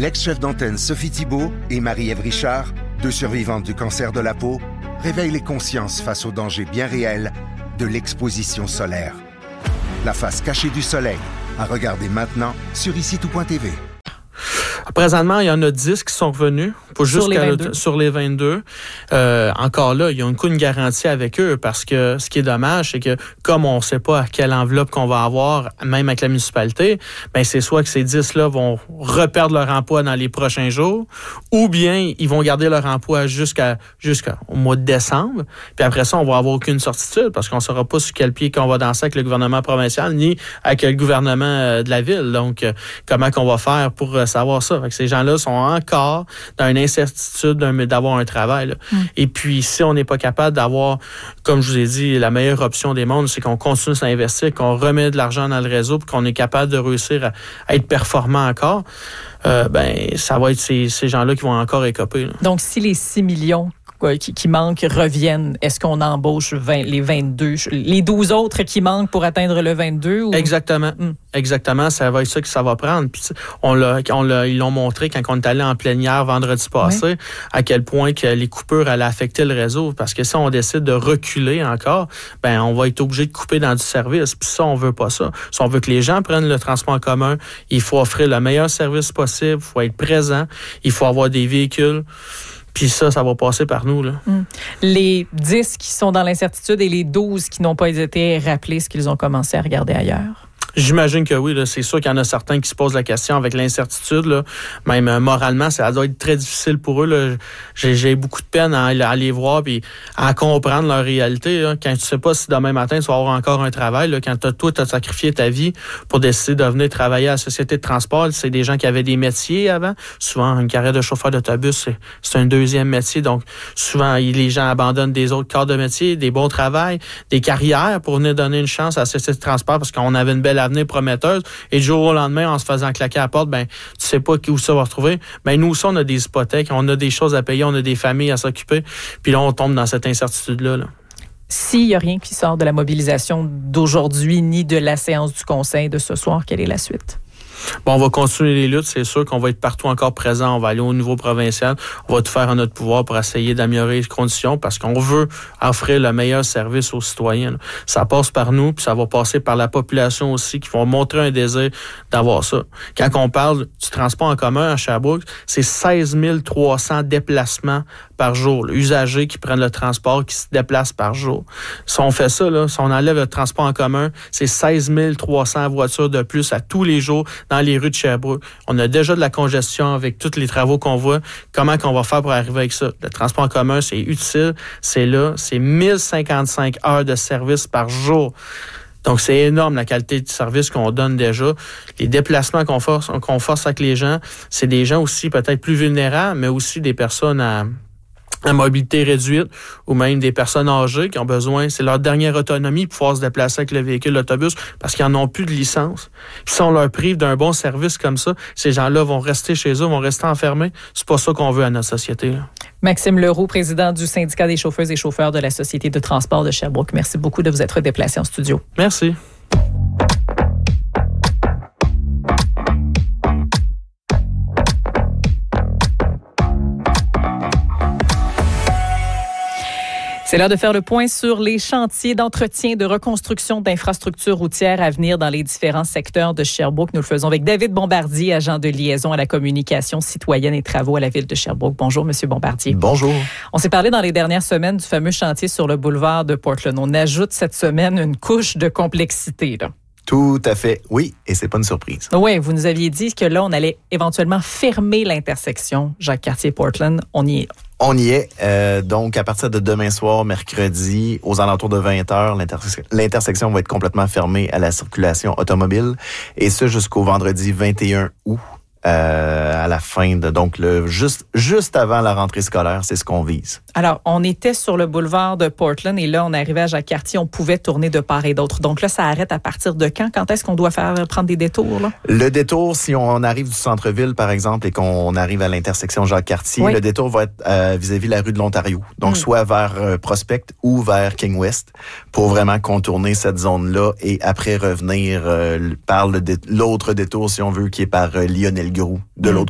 L'ex-chef d'antenne Sophie Thibault et Marie-Ève Richard, 2 survivantes du cancer de la peau, réveillent les consciences face aux dangers bien réels de l'exposition solaire. La face cachée du soleil, à regarder maintenant sur icitout.tv. Présentement, il y en a 10 qui sont revenus sur les 22. Encore là, ils ont une garantie avec eux parce que ce qui est dommage, c'est que comme on ne sait pas à quelle enveloppe qu'on va avoir, même avec la municipalité, ben c'est soit que ces 10-là vont reperdre leur emploi dans les prochains jours ou bien ils vont garder leur emploi jusqu'au mois de décembre. Puis après ça, on va avoir aucune certitude parce qu'on ne saura pas sur quel pied qu'on va danser avec le gouvernement provincial ni avec le gouvernement de la ville. Donc, comment qu'on va faire pour savoir ça? Fait que ces gens-là sont encore dans une incertitude d'avoir un travail. Là. Et puis, si on n'est pas capable d'avoir, comme je vous ai dit, la meilleure option des mondes, c'est qu'on continue à investir, qu'on remet de l'argent dans le réseau, puis qu'on est capable de réussir à être performant encore, ça va être ces gens-là qui vont encore écoper. Là. Donc, si les 6 millions qui manquent reviennent, est-ce qu'on embauche les 22, les 12 autres qui manquent pour atteindre le 22? Ou... Exactement. Exactement, ça va être ça que ça va prendre. Puis ils l'ont montré quand on est allé en plénière vendredi passé, à quel point que les coupures allaient affecter le réseau. Parce que si on décide de reculer encore, on va être obligé de couper dans du service. Puis ça, on veut pas ça. Si on veut que les gens prennent le transport en commun, il faut offrir le meilleur service possible, il faut être présent, il faut avoir des véhicules. Puis ça va passer par nous. Là. Les 10 qui sont dans l'incertitude et les 12 qui n'ont pas été rappelés, est-ce qu'ils ont commencé à regarder ailleurs? J'imagine que oui. Là, c'est sûr qu'il y en a certains qui se posent la question avec l'incertitude. Là. Même moralement, ça doit être très difficile pour eux. Là. J'ai beaucoup de peine à aller voir et à comprendre leur réalité. Là. Quand tu sais pas si demain matin, tu vas avoir encore un travail. Là. Quand toi, tu as sacrifié ta vie pour décider de venir travailler à la société de transport, c'est des gens qui avaient des métiers avant. Souvent, une carrière de chauffeur d'autobus, c'est un deuxième métier. Donc, souvent, les gens abandonnent des autres corps de métier, des bons travails, des carrières pour venir donner une chance à la société de transport parce qu'on avait une belle avenir prometteuse et du jour au lendemain, en se faisant claquer à la porte, tu sais pas où ça va se retrouver. Nous aussi, on a des hypothèques, on a des choses à payer, on a des familles à s'occuper. Puis là, on tombe dans cette incertitude-là. Là. S'il n'y a rien qui sort de la mobilisation d'aujourd'hui ni de la séance du conseil de ce soir, quelle est la suite? On va continuer les luttes. C'est sûr qu'on va être partout encore présent. On va aller au niveau provincial. On va tout faire à notre pouvoir pour essayer d'améliorer les conditions parce qu'on veut offrir le meilleur service aux citoyens. Ça passe par nous, puis ça va passer par la population aussi qui vont montrer un désir d'avoir ça. Quand on parle du transport en commun à Sherbrooke, c'est 16 300 déplacements par jour. Usagers qui prennent le transport, qui se déplacent par jour. Si on fait ça, là, si on enlève le transport en commun, c'est 16 300 voitures de plus à tous les jours dans les rues de Sherbrooke. On a déjà de la congestion avec tous les travaux qu'on voit. Comment qu'on va faire pour arriver avec ça? Le transport en commun, c'est utile. C'est là. C'est 1055 heures de service par jour. Donc, c'est énorme la qualité de service qu'on donne déjà. Les déplacements qu'on force avec les gens, c'est des gens aussi peut-être plus vulnérables, mais aussi des personnes à mobilité réduite ou même des personnes âgées qui ont besoin, c'est leur dernière autonomie pour pouvoir se déplacer avec le véhicule d'autobus parce qu'ils n'en ont plus de licence. Puis si on leur prive d'un bon service comme ça, ces gens-là vont rester chez eux, vont rester enfermés. C'est pas ça qu'on veut à notre société. Là. Maxime Leroux, président du syndicat des chauffeuses et chauffeurs de la Société de transport de Sherbrooke. Merci beaucoup de vous être déplacé en studio. Merci. C'est l'heure de faire le point sur les chantiers d'entretien, de reconstruction d'infrastructures routières à venir dans les différents secteurs de Sherbrooke. Nous le faisons avec David Bombardier, agent de liaison à la communication citoyenne et travaux à la Ville de Sherbrooke. Bonjour, Monsieur Bombardier. Bonjour. On s'est parlé dans les dernières semaines du fameux chantier sur le boulevard de Portland. On ajoute cette semaine une couche de complexité, là. Tout à fait, oui, et c'est pas une surprise. Oui, vous nous aviez dit que là, on allait éventuellement fermer l'intersection Jacques-Cartier-Portland. On y est. On y est. Donc, à partir de demain soir, mercredi, aux alentours de 20h, l'intersection va être complètement fermée à la circulation automobile. Et ce, jusqu'au vendredi 21 août. À la fin de juste avant la rentrée scolaire, c'est ce qu'on vise. Alors, on était sur le boulevard de Portland et là, on arrivait à Jacques-Cartier, on pouvait tourner de part et d'autre. Donc là, ça arrête à partir de quand? Quand est-ce qu'on doit prendre des détours, là? Le détour, si on arrive du centre-ville, par exemple, et qu'on arrive à l'intersection Jacques-Cartier, oui. Le détour va être vis-à-vis la rue de l'Ontario. Donc, soit vers Prospect ou vers King West pour vraiment contourner cette zone-là et après revenir par l'autre détour, si on veut, qui est par Lionel Groux, de l'autre